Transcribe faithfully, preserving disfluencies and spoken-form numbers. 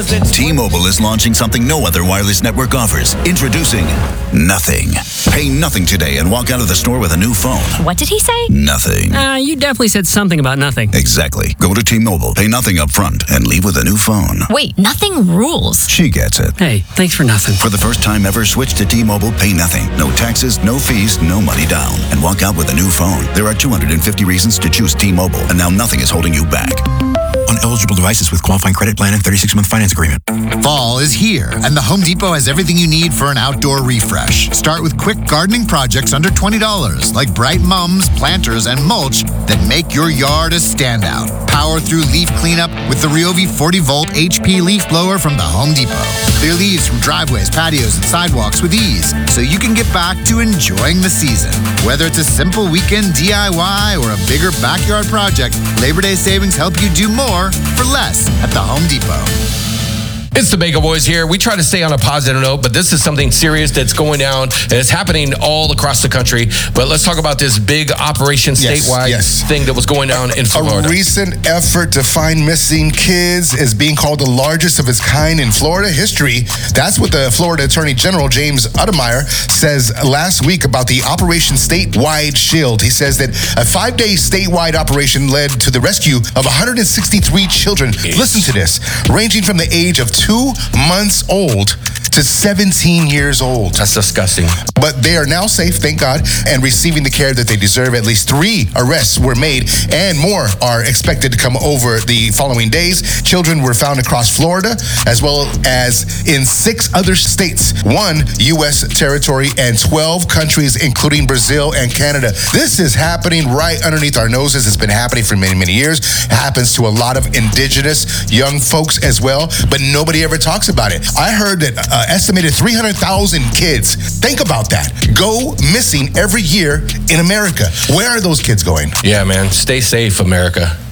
T-Mobile is launching something no other wireless network offers. Introducing Nothing. Pay nothing today and walk out of the store with a new phone. What did he say? Nothing. Uh, you definitely said something about nothing. Exactly. Go to T-Mobile, pay nothing up front, and leave with a new phone. Wait, nothing rules. She gets it. Hey, thanks for nothing. For the first time ever, switch to T-Mobile, pay nothing. No taxes, no fees, no money down. And walk out with a new phone. There are two hundred fifty reasons to choose T-Mobile, and now nothing is holding you back. On eligible devices with qualifying credit plan and thirty-six month finance agreement. Fall is here, and the Home Depot has everything you need for an outdoor refresh. Start with quick gardening projects under twenty dollars, like bright mums, planters, and mulch that make your yard a standout. Power through leaf cleanup with the Ryobi forty volt H P leaf blower from the Home Depot. Clear leaves from driveways, patios, and sidewalks with ease, so you can get back to enjoying the season. Whether it's a simple weekend D I Y or a bigger backyard project, Labor Day savings help you do more for less at the Home Depot. It's the Bagel Boys here. We try to stay on a positive note, but this is something serious that's going down, and it's happening all across the country. But let's talk about this big operation Yes, statewide yes. thing that was going down in Florida. A recent effort to find missing kids is being called the largest of its kind in Florida history. That's what the Florida Attorney General, James Udemire, says last week about the Operation Statewide Shield. He says that a five-day statewide operation led to the rescue of one hundred sixty-three children. Yes. Listen to this. Ranging from the age of two months old to seventeen years old. That's disgusting. But they are now safe, thank God, and receiving the care that they deserve. At least three arrests were made, and more are expected to come over the following days. Children were found across Florida, as well as in six other states, one U S territory, and twelve countries, including Brazil and Canada. This is happening right underneath our noses. It's been happening for many, many years. It happens to a lot of indigenous young folks as well, but nobody ever talks about it. I heard that uh, estimated three hundred thousand kids, think about that, go missing every year in America. Where are those kids going? Yeah, man. Stay safe, America.